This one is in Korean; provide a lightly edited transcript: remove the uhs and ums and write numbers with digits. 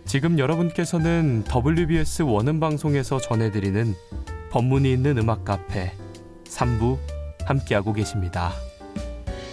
지금 여러분께서는 WBS 원음방송에서 전해드리는 법문이 있는 음악 카페 3부 함께하고 계십니다.